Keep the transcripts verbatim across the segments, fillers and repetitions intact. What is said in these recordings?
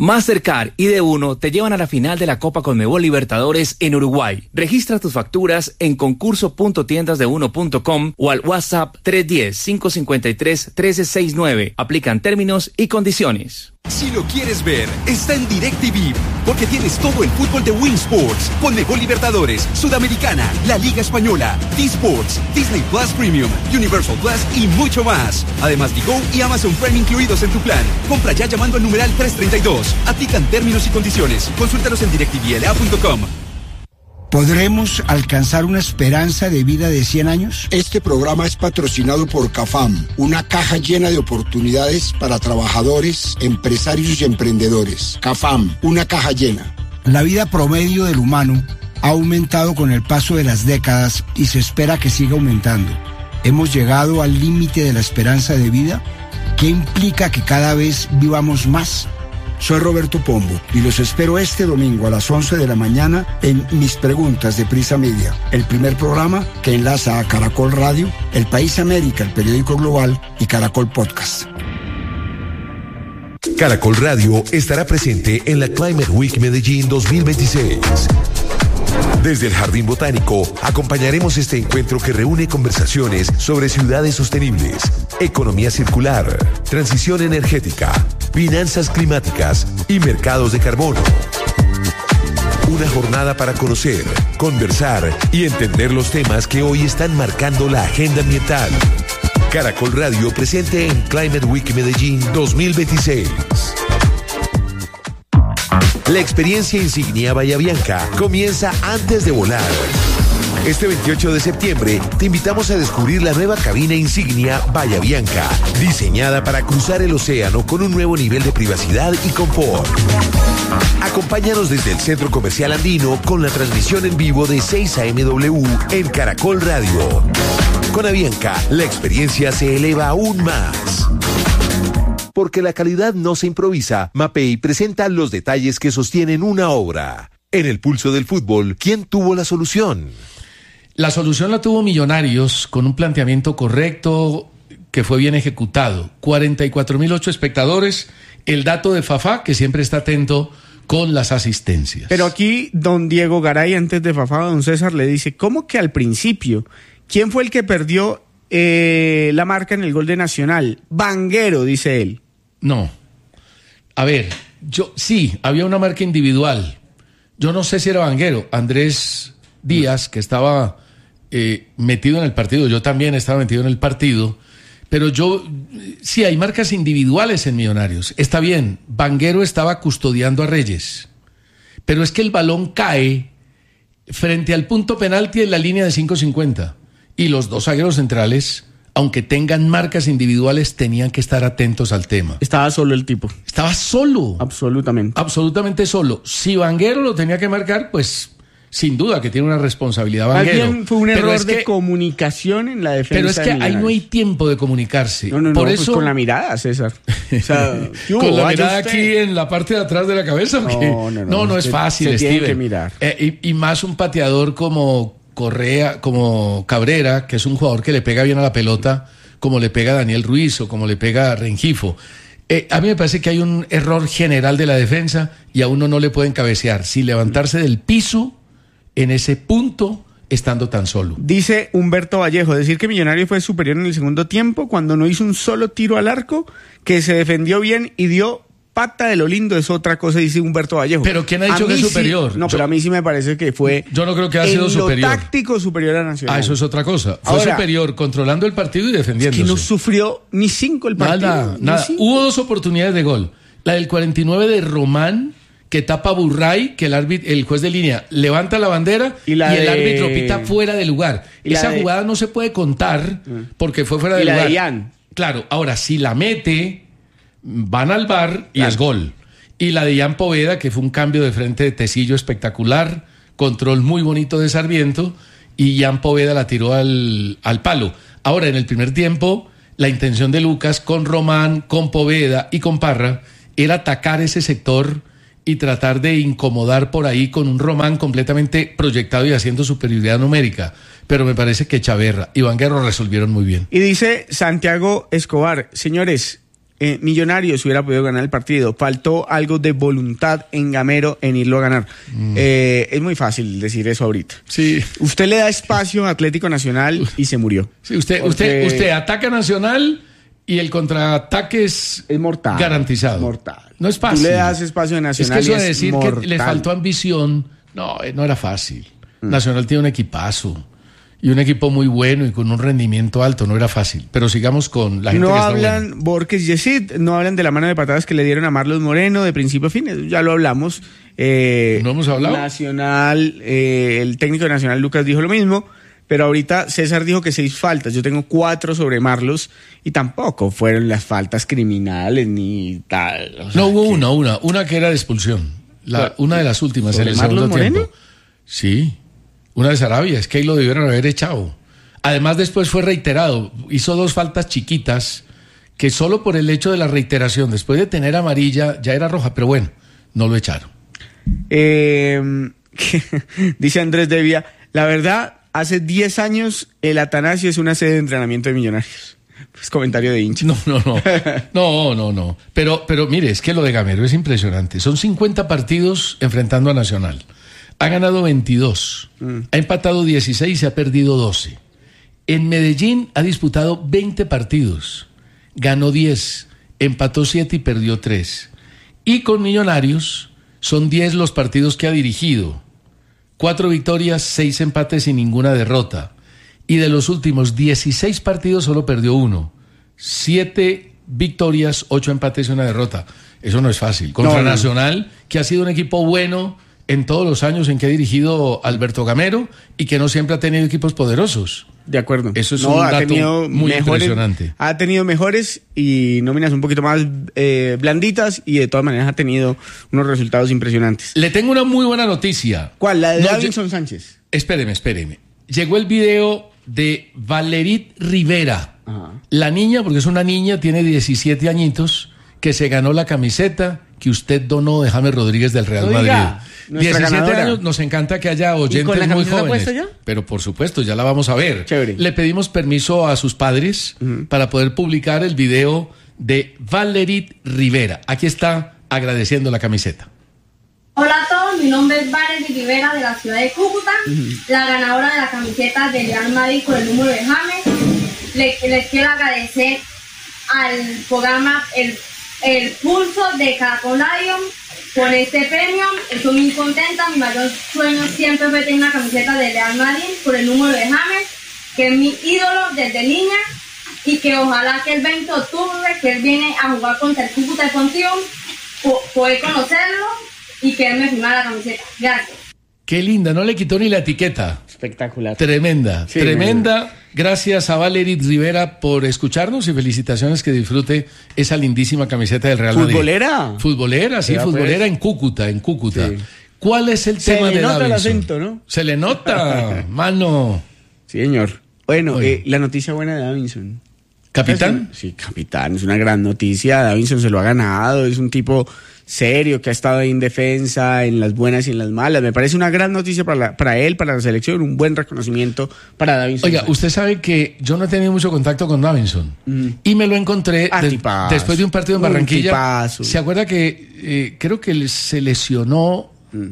Mastercard y D uno te llevan a la final de la Copa Conmebol Libertadores en Uruguay. Registra tus facturas en concurso punto tiendas de uno punto com o al WhatsApp tres uno cero, cinco cinco tres, uno tres seis nueve. Aplican términos y condiciones. Si lo quieres ver, está en DirecTV, porque tienes todo el fútbol de Win Sports, Conmebol Libertadores, Sudamericana, la Liga Española, T-Sports, Disney Plus Premium, Universal Plus y mucho más. Además, Digo y Amazon Prime incluidos en tu plan. Compra ya llamando al numeral trescientos treinta y dos. Aplican términos y condiciones. Consúltalos en direct t v l a punto com. ¿Podremos alcanzar una esperanza de vida de cien años? Este programa es patrocinado por CAFAM, una caja llena de oportunidades para trabajadores, empresarios y emprendedores. CAFAM, una caja llena. La vida promedio del humano ha aumentado con el paso de las décadas y se espera que siga aumentando. ¿Hemos llegado al límite de la esperanza de vida? ¿Qué implica que cada vez vivamos más? Soy Roberto Pombo y los espero este domingo a las once de la mañana en Mis Preguntas de Prisa Media, el primer programa que enlaza a Caracol Radio, El País América, el periódico global y Caracol Podcast. Caracol Radio estará presente en la Climate Week Medellín dos mil veintiséis. Desde el Jardín Botánico acompañaremos este encuentro que reúne conversaciones sobre ciudades sostenibles, economía circular, transición energética, finanzas climáticas y mercados de carbono. Una jornada para conocer, conversar y entender los temas que hoy están marcando la agenda ambiental. Caracol Radio presente en Climate Week Medellín dos mil veintiséis. La experiencia Insignia Bahía Bianca comienza antes de volar. Este veintiocho de septiembre te invitamos a descubrir la nueva cabina Insignia Bahía Bianca, diseñada para cruzar el océano con un nuevo nivel de privacidad y confort. Acompáñanos desde el Centro Comercial Andino con la transmisión en vivo de seis a eme doble u en Caracol Radio. Con Avianca, la experiencia se eleva aún más. Porque la calidad no se improvisa, Mapei presenta los detalles que sostienen una obra. En el pulso del fútbol, ¿quién tuvo la solución? La solución la tuvo Millonarios con un planteamiento correcto que fue bien ejecutado. cuarenta y cuatro mil ocho espectadores, el dato de Fafá, que siempre está atento con las asistencias. Pero aquí don Diego Garay, antes de Fafá, don César le dice, ¿cómo que al principio? ¿Quién fue el que perdió eh, la marca en el gol de Nacional? Vanguero, dice él. No. A ver, yo sí, había una marca individual. Yo no sé si era Vanguero, Andrés Díaz, que estaba eh, metido en el partido, yo también estaba metido en el partido, pero yo, sí, hay marcas individuales en Millonarios. Está bien, Vanguero estaba custodiando a Reyes, pero es que el balón cae frente al punto penalti en la línea de cinco cincuenta y los dos zagueros centrales, aunque tengan marcas individuales, tenían que estar atentos al tema. Estaba solo el tipo. Estaba solo. Absolutamente. Absolutamente solo. Si Vanguero lo tenía que marcar, pues sin duda que tiene una responsabilidad Vanguero. Alguien fue un pero error es de que, comunicación en la defensa. Pero es que de ahí no hay tiempo de comunicarse. No, no, Por no, eso, pues con la mirada, César. O sea, ¿qué hubo? con la Vaya mirada usted. aquí en la parte de atrás de la cabeza. No, porque, no, no. no, no es Se- fácil, se tiene Steven. que mirar. Eh, y, y más un pateador como Correa, como Cabrera, que es un jugador que le pega bien a la pelota, como le pega a Daniel Ruiz o como le pega a Rengifo. Eh, a mí me parece que hay un error general de la defensa y a uno no le pueden cabecear sin levantarse del piso en ese punto estando tan solo. Dice Humberto Vallejo, decir que Millonario fue superior en el segundo tiempo cuando no hizo un solo tiro al arco, que se defendió bien y dio pata de lo lindo es otra cosa, dice Humberto Vallejo. Pero ¿quién ha dicho A que es mí sí- superior? no, Yo- pero a mí sí me parece que fue Yo no creo que haya en sido lo superior. táctico superior a Nacional. Ah, eso es otra cosa. Fue Ahora, superior controlando el partido y es defendiéndose. que no sufrió ni cinco el partido. Nada, ni nada. cinco. Hubo dos oportunidades de gol. La del cuarenta y nueve de Román, que tapa a Burray, que el árbitro, el juez de línea levanta la bandera Y y, la el de- árbitro pita fuera de lugar. y la Esa de- jugada no se puede contar porque fue fuera de Y la lugar. de Ian. Claro, ahora si la mete, van al bar y Claro. es gol. Y la de Ian Poveda, que fue un cambio de frente de Tecillo espectacular, control muy bonito de Sarmiento, y Ian Poveda la tiró al, al palo. Ahora, en el primer tiempo, la intención de Lucas con Román, con Poveda y con Parra era atacar ese sector y tratar de incomodar por ahí con un Román completamente proyectado y haciendo superioridad numérica. Pero me parece que Chaverra y Vanguero resolvieron muy bien. Y dice Santiago Escobar, señores, eh, Millonarios hubiera podido ganar el partido. Faltó algo de voluntad en Gamero en irlo a ganar. Mm. Eh, es muy fácil decir eso ahorita. Sí. Usted le da espacio a Atlético Nacional y se murió. Sí, usted, Porque... usted, usted ataca a Nacional y el contraataque es, es mortal, garantizado. Mortal. No es fácil. Tú le das espacio a Nacional. Es que eso y de decir mortal. que le faltó ambición, no, no era fácil. Mm. Nacional tiene un equipazo. Y un equipo muy bueno y con un rendimiento alto, no era fácil. Pero sigamos con la gente no que está hablan, buena. Borges y Yesid, no hablan de la mano de patadas que le dieron a Marlos Moreno de principio a fin. Ya lo hablamos. Eh, ¿No hemos hablado? Nacional, eh, el técnico de Nacional, Lucas, dijo lo mismo. Pero ahorita César dijo que seis faltas. Yo tengo cuatro sobre Marlos y tampoco fueron las faltas criminales ni tal. O sea, no, hubo que... una, una. Una que era de expulsión. La, una de las últimas en el segundo tiempo. Moreno? Sí. Una de Sarabia, es que ahí lo debieron haber echado. Además, después fue reiterado. Hizo dos faltas chiquitas que solo por el hecho de la reiteración, después de tener amarilla, ya era roja. Pero bueno, no lo echaron. Eh, dice Andrés Devia, la verdad, hace diez años el Atanasio es una sede de entrenamiento de Millonarios. Pues comentario de hincha. No, no, no. No, no, no. Pero, pero mire, es que lo de Gamero es impresionante. Son cincuenta partidos enfrentando a Nacional. Ha ganado veintidós, mm. ha empatado dieciséis y se ha perdido doce. En Medellín ha disputado veinte partidos, ganó diez, empató siete y perdió tres. Y con Millonarios son diez los partidos que ha dirigido. cuatro victorias, seis empates y ninguna derrota. Y de los últimos dieciséis partidos solo perdió uno. siete victorias, ocho empates y una derrota. Eso no es fácil. Contra no, no. Nacional, que ha sido un equipo bueno en todos los años en que ha dirigido Alberto Gamero y que no siempre ha tenido equipos poderosos. De acuerdo. Eso es no, un ha dato tenido muy mejores, impresionante. Ha tenido mejores y nóminas un poquito más eh, blanditas y de todas maneras ha tenido unos resultados impresionantes. Le tengo una muy buena noticia. ¿Cuál? La de no, Davinson Sánchez. Espéreme, espéreme. Llegó el video de Valerit Rivera. Ajá. La niña, porque es una niña, tiene diecisiete añitos, que se ganó la camiseta que usted donó de James Rodríguez del Real Madrid. Oiga, diecisiete ganadora. años, nos encanta que haya oyentes ¿Y con la muy camiseta jóvenes. puesta ya? Pero por supuesto, ya la vamos a ver. Chévere. Le pedimos permiso a sus padres uh-huh. para poder publicar el video de Valerit Rivera. Aquí está agradeciendo la camiseta. Hola a todos, mi nombre es Valerit Rivera de la ciudad de Cúcuta, uh-huh. la ganadora de la camiseta del Real Madrid con el número de James. Le, les quiero agradecer al programa El, el Pulso de Caracol Radio por este premio. Estoy muy contenta. Mi mayor sueño siempre fue tener una camiseta del Real Madrid por el número de James, que es mi ídolo desde niña, y que ojalá que el veinte de octubre, que él viene a jugar contra el Cúcuta Deportivo, po- poder conocerlo y que él me firmara la camiseta. Gracias. Qué linda, no le quitó ni la etiqueta. Espectacular. Tremenda, sí, tremenda. Gracias a Valerit Rivera por escucharnos y felicitaciones, que disfrute esa lindísima camiseta del Real Madrid. ¿Futbolera? Futbolera, sí, Mira, futbolera pues. en Cúcuta, en Cúcuta. Sí. ¿Cuál es el Se tema le de nota el Davinson? acento, ¿no? Se le nota, mano. Sí, señor. Bueno, Oye. eh, la noticia buena de Davinson. ¿Capitán? Sí, capitán, es una gran noticia. Davinson se lo ha ganado, es un tipo serio que ha estado ahí en defensa, en las buenas y en las malas. Me parece una gran noticia para, la, para él, para la selección, un buen reconocimiento para Davinson. Oiga, usted sabe que yo no he tenido mucho contacto con Davinson mm. y me lo encontré ah, de, después de un partido en Barranquilla. Un ¿Se acuerda que eh, creo que se lesionó?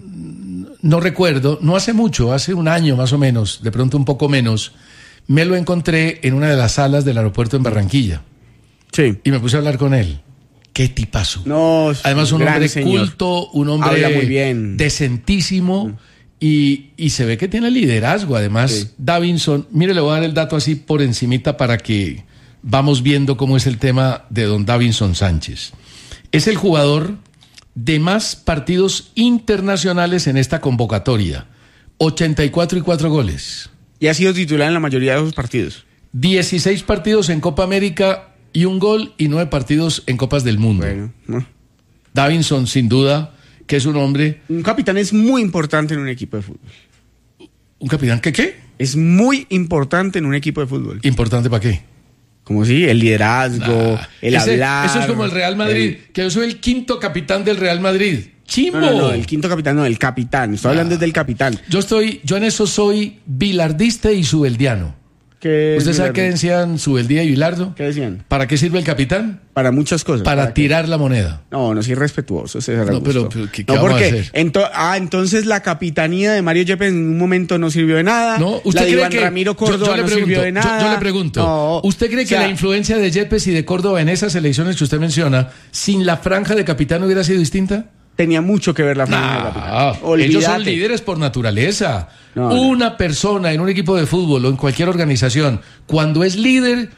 Mm. No recuerdo, no hace mucho, hace un año más o menos, de pronto un poco menos. Me lo encontré en una de las salas del aeropuerto en Barranquilla. Sí. Y me puse a hablar con él. Qué tipazo. No, además, un hombre señor. culto, un hombre habla muy bien. decentísimo. Mm. Y, y se ve que tiene liderazgo. Además, sí. Davinson, mire, le voy a dar el dato así por encimita para que vamos viendo cómo es el tema de don Davinson Sánchez. Es el jugador de más partidos internacionales en esta convocatoria. ochenta y cuatro y cuatro goles. Y ha sido titular en la mayoría de esos partidos. dieciséis partidos en Copa América y un gol, y nueve partidos en Copas del Mundo. Bueno, ¿no? Davinson, sin duda, que es un hombre... Un capitán es muy importante en un equipo de fútbol. ¿Un capitán qué qué? Es muy importante en un equipo de fútbol. ¿Importante para qué? Como si el liderazgo, nah, el ese, hablar... Eso es como el Real Madrid, el... que yo soy el quinto capitán del Real Madrid. ¡Chimbo! No, no, no, el quinto capitán, no, el capitán. Estoy nah. hablando del capitán. Yo estoy, yo en eso soy bilardista y subeldiano. ¿Qué ¿Usted sabe Bilardo? qué decían Subeldía y Bilardo? ¿Qué decían? ¿Para qué sirve el capitán? Para muchas cosas. Para, ¿Para qué? tirar la moneda. No, no, sí, irrespetuoso, César No, Augusto. pero- pero ¿qué- qué no, vamos a porque hacer? ento- ah, entonces la capitanía de Mario Yepes en un momento no sirvió de nada. No, ¿usted la de cree Iván que Ramiro yo- Córdoba yo, le no pregunto, sirvió de yo- nada? Yo, le pregunto, No, ¿usted cree o que sea, la influencia de Yepes y de Córdoba en esas elecciones que usted menciona, sin la franja de capitán hubiera sido distinta? tenía mucho que ver la franja de capitán? Ah, Olvídate. ellos son líderes por naturaleza. No, no. Una persona en un equipo de fútbol o en cualquier organización, cuando es líder,